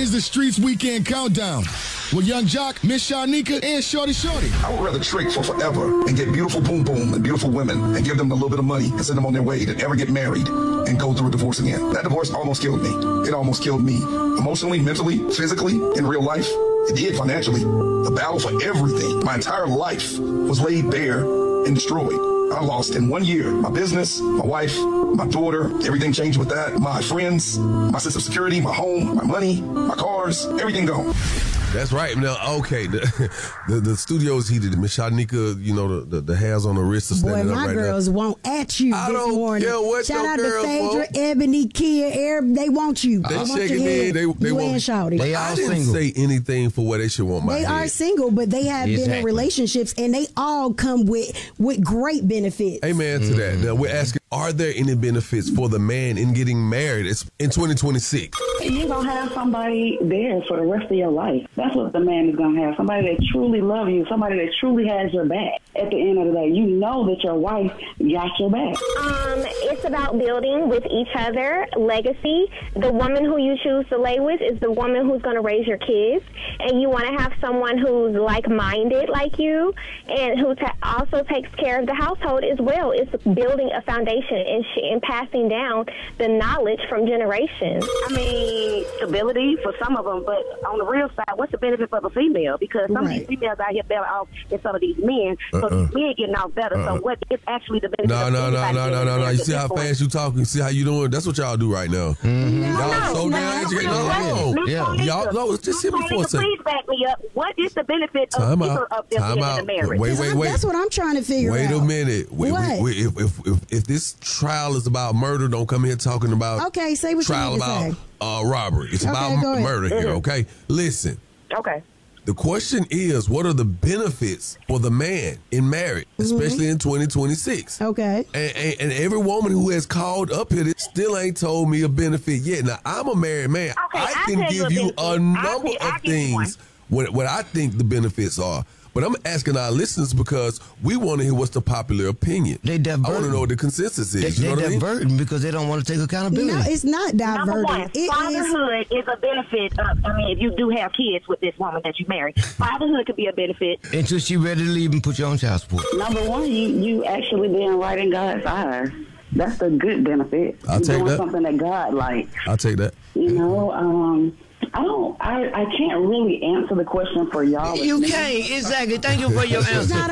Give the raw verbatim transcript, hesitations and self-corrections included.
is the Streets Weekend Countdown with Young Jock, Miss Shanika, and Shorty Shorty. I would rather trick for forever and get beautiful boom boom and beautiful women and give them a little bit of money and send them on their way than ever get married and go through a divorce again. That divorce almost killed me. It almost killed me. Emotionally, mentally, physically, in real life. It did financially. The battle for everything. My entire life was laid bare and destroyed. I lost in one year my business, my wife, my daughter, everything changed with that, my friends, my sense of security, my home, my money, my cars, everything gone. That's right. Now, okay, the the, the studio's heated. Miss Shanika, you know, the, the, the hairs on the wrist are standing Boy, up my right girls now. want at you I this don't morning. care what Shout your out girls to Phaedra, want. Ebony, Kia, Air. They want you. They want shaking your their head. head. They, they you want. and Shawty. They I all didn't single. say anything for what they should want my They head. are single, but they have been in Exactly. relationships, and they all come with with great benefits. Amen to that. Now, we're asking, are there any benefits for the man in getting married It's in twenty twenty-six? You're going to have somebody there for the rest of your life. That's what the man is going to have. Somebody that truly loves you. Somebody that truly has your back. At the end of the day, you know that your wife got your back. Um, it's about building with each other, legacy. The woman who you choose to lay with is the woman who's going to raise your kids. And you want to have someone who's like-minded like you and who ta- also takes care of the household as well. It's building a foundation and, sh- and passing down the knowledge from generations. I mean, stability for some of them, but on the real side, what's the benefit for the female? Because some Right. of these females out here better off than some of these men. So Uh-uh. these men getting out better. Uh-uh. So what is actually the benefit? No, of no, no, anybody no, no, getting no, no. married You at see this how point? fast you talking? See how you doing? That's what y'all do right now. Mm-hmm. Y'all so no, damn educated. no, No, no, Yeah. no, Y'all, no, just hear me for a second. Please back me up. What is the benefit of Time either out. of them Time being out. in a marriage? Wait, wait, wait. That's what I'm trying to figure Wait out. a minute. Wait, What? wait, wait. If, if, if, if this trial is about murder, don't come here talking about Okay, say what you trial need to about say. uh, robbery. It's Okay, about go ahead. murder here, okay? Listen. Okay. The question is, what are the benefits for the man in marriage, especially in twenty twenty-six? Okay. And, and, and every woman who has called up here still ain't told me a benefit yet. Now, I'm a married man. Okay, I I'll can tell you give a you benefit. a I'll number tell- I'll of give you one. things what, what I think the benefits are. But I'm asking our listeners because we want to hear what's the popular opinion. They I want to diverting. know what the consensus is. They, you they know what I mean? diverting because they don't want to take accountability. No, it's not Number diverting. one, It is. fatherhood is a benefit of, I mean, if you do have kids with this woman that you marry, fatherhood could be a benefit. Until she ready to leave and put you on child support. Number one, you, you actually being right in God's eyes. That's the good benefit. I'll You're take doing that. something that God likes. I'll take that. You know, um, I don't, I, I can't really answer the question for y'all. You can't. Exactly. Thank you for your answer. Not